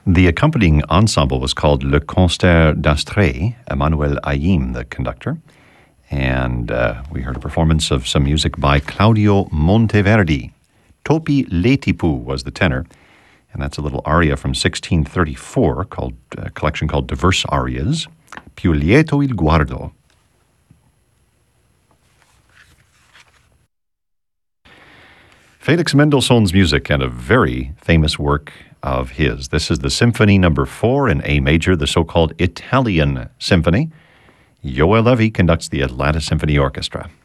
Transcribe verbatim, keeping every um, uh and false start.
The accompanying ensemble was called Le Concert d'Astrée, Emmanuel Ayim, the conductor. And uh, we heard a performance of some music by Claudio Monteverdi. Topi Letipu was the tenor, and that's a little aria from sixteen thirty-four, called a collection called Diverse Arias, Più lieto il guardo. Felix Mendelssohn's music and a very famous work of his. This is the Symphony Number Four in A major, the so-called Italian Symphony. Yoel Levy conducts the Atlanta Symphony Orchestra.